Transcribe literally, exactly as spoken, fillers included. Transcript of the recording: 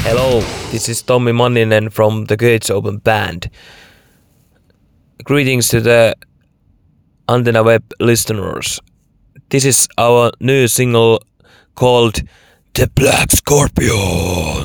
Hello, this is Tommi Manninen from the Gates Open Band. Greetings to the Antenna Web listeners. This is our new single called The Black Scorpion.